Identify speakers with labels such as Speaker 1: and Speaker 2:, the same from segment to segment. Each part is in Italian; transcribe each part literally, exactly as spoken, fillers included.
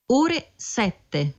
Speaker 1: ore sette.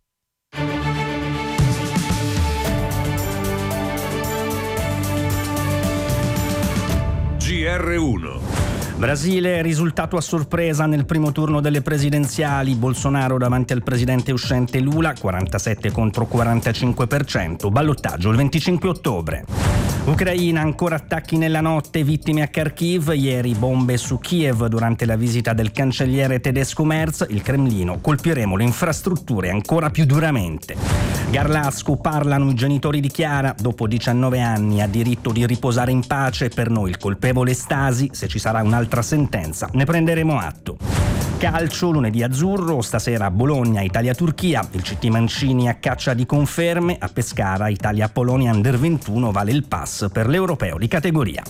Speaker 2: G R uno.
Speaker 3: Brasile, risultato a sorpresa nel primo turno delle presidenziali. Bolsonaro davanti al presidente uscente Lula, quarantasette contro quarantacinque per cento. Ballottaggio il venticinque ottobre. Ucraina, ancora attacchi nella notte, vittime a Kharkiv. Ieri bombe su Kiev durante la visita del cancelliere tedesco Merz. Il Cremlino: colpiremo le infrastrutture ancora più duramente. Garlasco, parlano i genitori di Chiara. Dopo diciannove anni ha diritto di riposare in pace. Per noi il colpevole Stasi. Se ci sarà un'altra sentenza ne prenderemo atto. Calcio, lunedì azzurro, stasera Bologna, Italia-Turchia. Il C T Mancini a caccia di conferme. A Pescara, Italia-Polonia under ventuno vale il pass per l'europeo di categoria.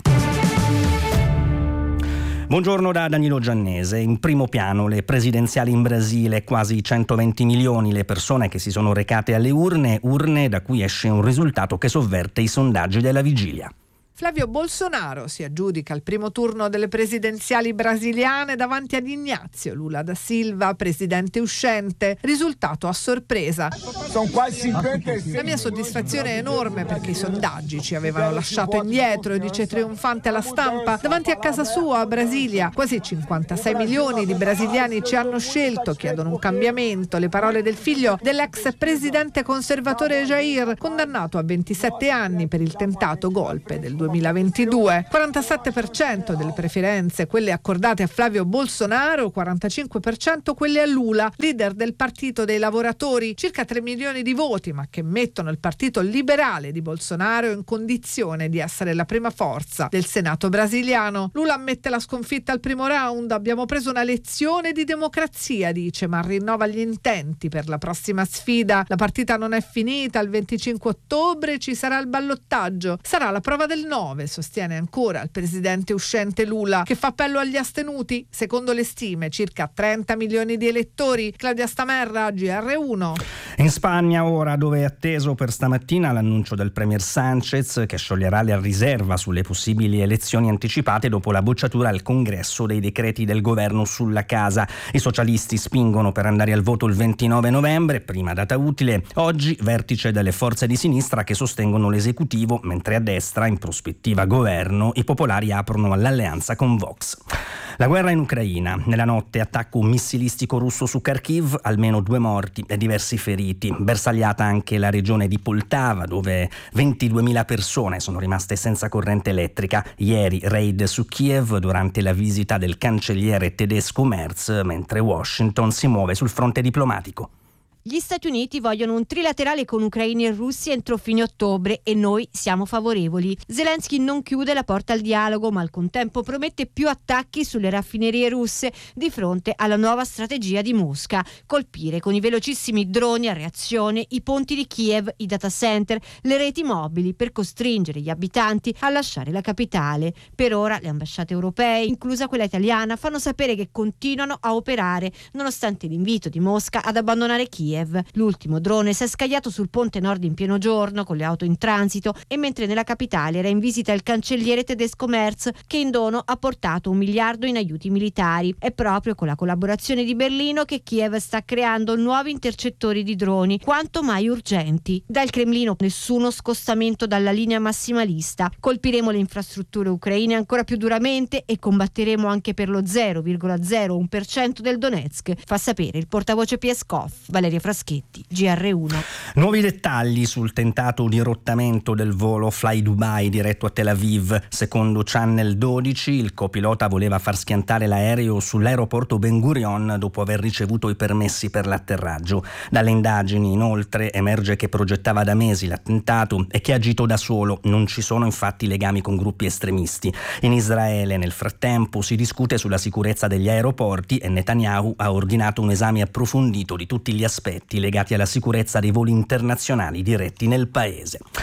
Speaker 3: Buongiorno da Danilo Giannese. In primo piano le presidenziali in Brasile, quasi centoventi milioni le persone che si sono recate alle urne, urne da cui esce un risultato che sovverte i sondaggi della vigilia.
Speaker 4: Flavio Bolsonaro si aggiudica il primo turno delle presidenziali brasiliane davanti ad Ignazio Lula da Silva, presidente uscente. Risultato a sorpresa.
Speaker 5: Sono quasi cinquantasei.
Speaker 4: La mia soddisfazione è enorme perché i sondaggi ci avevano lasciato indietro, dice trionfante alla stampa. Davanti a casa sua, a Brasilia, quasi cinquantasei milioni di brasiliani ci hanno scelto, chiedono un cambiamento. Le parole del figlio dell'ex presidente conservatore Jair, condannato a ventisette anni per il tentato golpe del duemilaventidue. quarantasette per cento delle preferenze quelle accordate a Flavio Bolsonaro, quarantacinque per cento quelle a Lula, leader del Partito dei Lavoratori. Circa tre milioni di voti, ma che mettono il partito liberale di Bolsonaro in condizione di essere la prima forza del Senato brasiliano. Lula ammette la sconfitta al primo round. Abbiamo preso una lezione di democrazia, dice, ma rinnova gli intenti per la prossima sfida. La partita non è finita, il venticinque ottobre ci sarà il ballottaggio. Sarà la prova del nove, sostiene ancora il presidente uscente Lula, che fa appello agli astenuti. Secondo le stime, circa trenta milioni di elettori. Claudia Stamerra, G R uno.
Speaker 3: In Spagna ora, dove è atteso per stamattina l'annuncio del premier Sánchez che scioglierà la riserva sulle possibili elezioni anticipate dopo la bocciatura al congresso dei decreti del governo sulla casa. I socialisti spingono per andare al voto il ventinove novembre, prima data utile. Oggi vertice delle forze di sinistra che sostengono l'esecutivo, mentre a destra, in prospettiva governo, i popolari aprono all'alleanza con Vox. La guerra in Ucraina. Nella notte attacco missilistico russo su Kharkiv, almeno due morti e diversi feriti. Bersagliata anche la regione di Poltava, dove ventiduemila persone sono rimaste senza corrente elettrica. Ieri raid su Kiev durante la visita del cancelliere tedesco Merz, mentre Washington si muove sul fronte diplomatico.
Speaker 6: Gli Stati Uniti vogliono un trilaterale con ucraini e russi entro fine ottobre e noi siamo favorevoli. Zelensky non chiude la porta al dialogo, ma al contempo promette più attacchi sulle raffinerie russe di fronte alla nuova strategia di Mosca: colpire con i velocissimi droni a reazione i ponti di Kiev, i data center, le reti mobili, per costringere gli abitanti a lasciare la capitale. Per ora le ambasciate europee, inclusa quella italiana, fanno sapere che continuano a operare nonostante l'invito di Mosca ad abbandonare Kiev. L'ultimo drone si è scagliato sul ponte nord in pieno giorno con le auto in transito e mentre nella capitale era in visita il cancelliere tedesco Merz, che in dono ha portato un miliardo in aiuti militari. È proprio con la collaborazione di Berlino che Kiev sta creando nuovi intercettori di droni quanto mai urgenti. Dal Cremlino nessuno scostamento dalla linea massimalista. Colpiremo le infrastrutture ucraine ancora più duramente e combatteremo anche per lo zero virgola zero uno per cento del Donetsk, fa sapere il portavoce Peskov, Valeria Fraschetti, G R uno.
Speaker 3: Nuovi dettagli sul tentato dirottamento del volo Fly Dubai diretto a Tel Aviv. Secondo Channel dodici, il copilota voleva far schiantare l'aereo sull'aeroporto Ben Gurion dopo aver ricevuto i permessi per l'atterraggio. Dalle indagini, inoltre, emerge che progettava da mesi l'attentato e che ha agito da solo. Non ci sono infatti legami con gruppi estremisti. In Israele, nel frattempo, si discute sulla sicurezza degli aeroporti e Netanyahu ha ordinato un esame approfondito di tutti gli aspetti legati alla sicurezza dei voli internazionali diretti nel paese.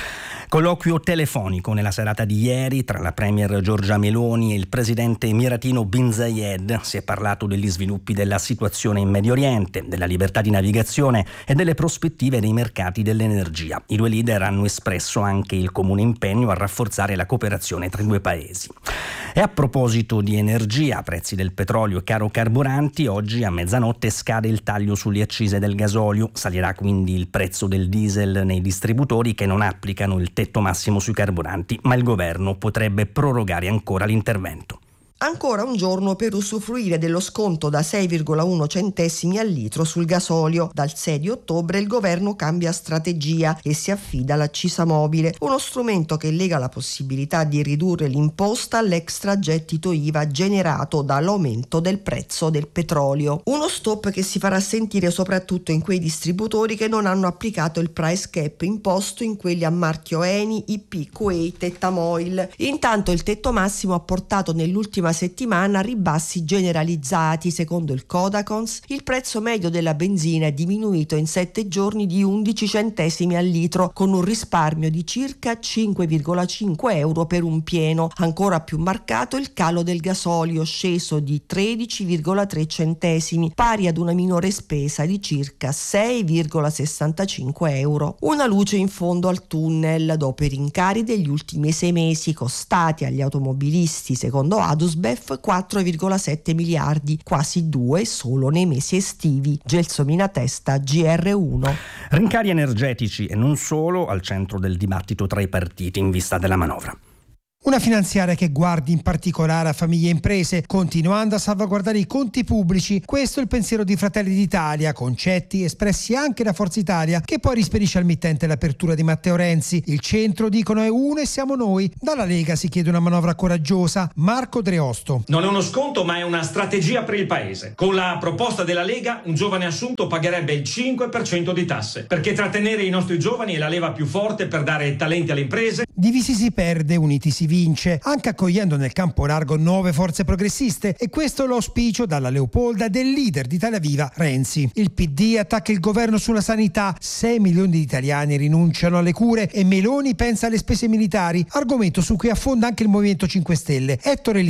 Speaker 3: Colloquio telefonico nella serata di ieri tra la premier Giorgia Meloni e il presidente emiratino Bin Zayed. Si è parlato degli sviluppi della situazione in Medio Oriente, della libertà di navigazione e delle prospettive dei mercati dell'energia. I due leader hanno espresso anche il comune impegno a rafforzare la cooperazione tra i due paesi. E a proposito di energia, prezzi del petrolio e caro carburanti, oggi a mezzanotte scade il taglio sulle accise del gasolio. Salirà quindi il prezzo del diesel nei distributori che non applicano il tetto massimo sui carburanti, ma il governo potrebbe prorogare ancora l'intervento.
Speaker 1: Ancora un giorno per usufruire dello sconto da sei virgola uno centesimi al litro sul gasolio. Dal sei di ottobre il governo cambia strategia e si affida all'accisa mobile, uno strumento che lega la possibilità di ridurre l'imposta all'extragettito I V A generato dall'aumento del prezzo del petrolio. Uno stop che si farà sentire soprattutto in quei distributori che non hanno applicato il price cap imposto in quelli a marchio Eni, I P, Kuwait e Tamoil. Intanto il tetto massimo ha portato nell'ultima settimana ribassi generalizzati. Secondo il Codacons il prezzo medio della benzina è diminuito in sette giorni di undici centesimi al litro, con un risparmio di circa cinque virgola cinque euro per un pieno. Ancora più marcato il calo del gasolio, sceso di tredici virgola tre centesimi, pari ad una minore spesa di circa sei virgola sessantacinque euro. Una luce in fondo al tunnel dopo i rincari degli ultimi sei mesi costati agli automobilisti, secondo Adusbef, quattro virgola sette miliardi, quasi due solo nei mesi estivi. Gelsomina Testa, G R uno.
Speaker 3: Rincari energetici e non solo al centro del dibattito tra i partiti in vista della manovra.
Speaker 7: Una finanziaria che guardi in particolare a famiglie e imprese, continuando a salvaguardare i conti pubblici. Questo è il pensiero di Fratelli d'Italia, concetti espressi anche da Forza Italia, che poi rispedisce al mittente l'apertura di Matteo Renzi. Il centro, dicono, è uno e siamo noi. Dalla Lega si chiede una manovra coraggiosa. Marco Dreosto.
Speaker 8: Non è uno sconto, ma è una strategia per il paese. Con la proposta della Lega, un giovane assunto pagherebbe il cinque per cento di tasse, perché trattenere i nostri giovani è la leva più forte per dare talenti alle imprese.
Speaker 7: Divisi si perde, uniti si vince, anche accogliendo nel campo largo nuove forze progressiste, e questo è l'auspicio dalla Leopolda del leader di Italia Viva, Renzi. Il P D attacca il governo sulla sanità, sei milioni di italiani rinunciano alle cure e Meloni pensa alle spese militari, argomento su cui affonda anche il Movimento cinque Stelle. Ettore